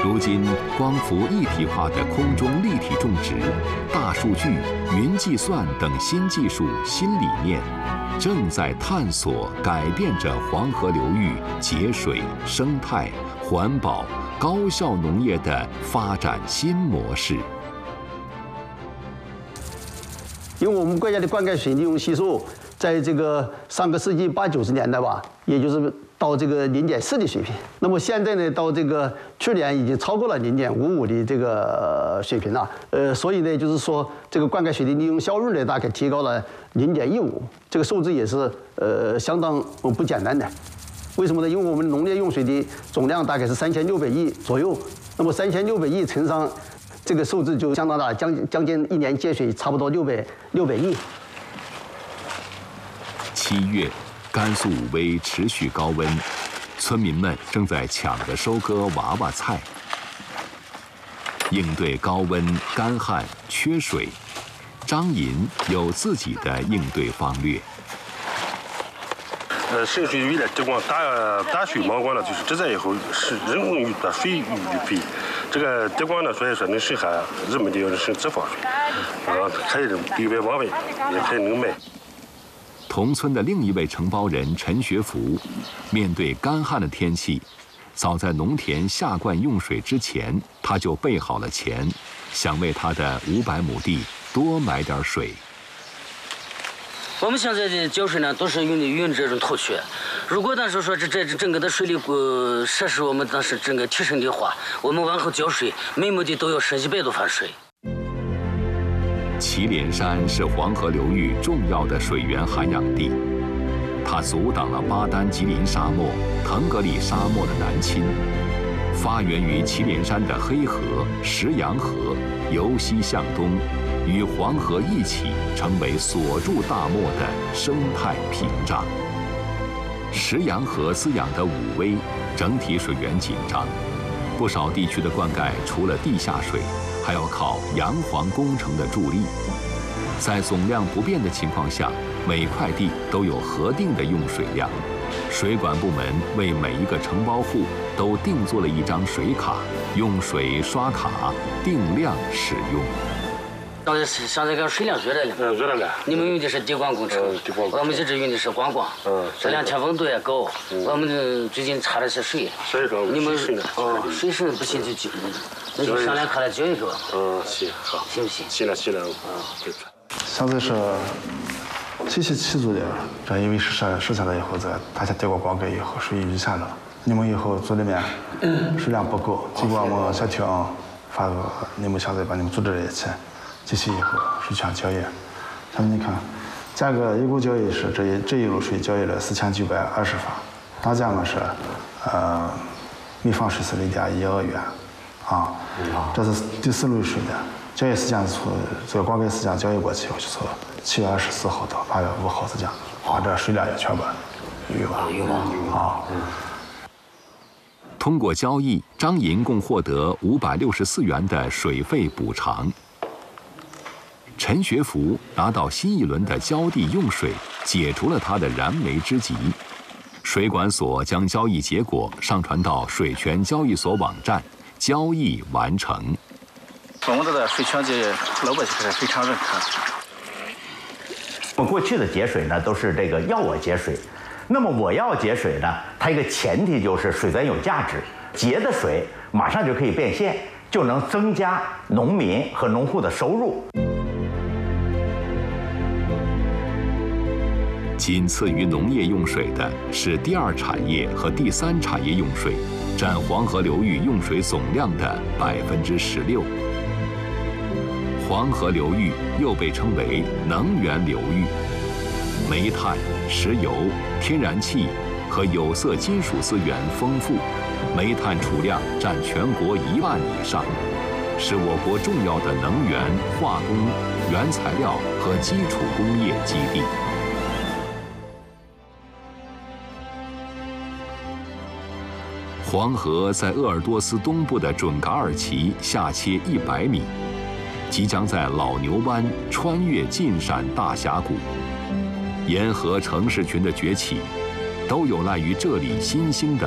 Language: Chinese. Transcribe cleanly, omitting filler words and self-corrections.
如今，光伏一体化的空中立体种植、大数据、云计算等新技术、新理念，正在探索改变着黄河流域节水、生态、环保、高效农业的发展新模式。 因为我们国家的灌溉水利用系数，在这个上个世纪80、90年代吧，也就是到这个0.4的水平。那么现在呢，到这个去年已经超过了0.55的这个水平了。所以呢，就是说这个灌溉水的利用效率呢，大概提高了0.15，这个数字也是相当不简单的。为什么呢？因为我们农业用水的总量大概是3600亿左右，那么3600亿乘上这个数字就相当大，将近一年节水差不多600亿。 7月，甘肃武威持续高温，村民们正在抢着收割娃娃菜。应对高温、干旱、缺水，张银有自己的应对方略。 深水鱼的这光打水毛光呢，就是这在以后是人工鱼的水鱼肥。这个这光呢，所以说能省下人们的要省脂肪水，可以对外往外也可以能卖。 同村的另一位承包人陈学福，面对干旱的天气，早在农田下灌用水之前，他就备好了钱，想为他的500亩地多买点水。 我们现在的浇水呢，都是用这种头渠。如果当时说这整个的水利设施我们当时整个提升的话，我们往后浇水每亩地都要设100多方水。 祁连山是黄河流域重要的水源涵养地，它阻挡了巴丹吉林沙漠、腾格里沙漠的南侵。发源于祁连山的黑河、石羊河，由西向东，与黄河一起成为锁住大漠的生态屏障。石羊河滋养的武威，整体水源紧张，不少地区的灌溉除了地下水，还要靠洋黄工程的助力。在总量不变的情况下，每块地都有核定的用水量。水管部门为每一个承包户都定做了一张水卡，用水刷卡，定量使用。 现在个水量热了， 热了。 你们用的是地广工程，我们一直用的是光光。这2天温度也高，我们最近插的是水。你们水是不行就那就商量开了交一个。 行，好， 行不行？ 行了。 现在是机器起足的，这因为是设下来以后，大家经过光改以后，水预下了。你们以后组里面水量不够，经过我们小厅发个，你们现在把你们组织在一起，机器以后水全交易。下面你看，价格一共交易是这一路水交易了4920方，大价嘛是每方水是0.1俄元，这是第4轮水的。交易时间是从这个光改时间交易过去，就是从7月24号到8月5号之间，把这水量也全部用完。 通过交易，张银共获得564元的水费补偿。陈学福拿到新一轮的浇地用水，解除了他的燃眉之急。水管所将交易结果上传到水权交易所网站，交易完成。 我们的水权界老百姓是非常认可。 我们过去的节水呢，都是这个要我节水。那么我要节水呢，它一个前提就是水源有价值，节的水马上就可以变现，就能增加农民和农户的收入。 仅次于农业用水的是第2产业和第3产业用水，占黄河流域用水总量的16%。黄河流域又被称为能源流域，煤炭、石油、天然气和有色金属资源丰富，煤炭储量占全国1万以上，是我国重要的能源、化工、原材料和基础工业基地。黄河在鄂尔多斯东部的准噶尔旗下切100米，即将在老牛湾穿越晋陕大峡谷。沿河城市群的崛起，都有赖于这里新兴的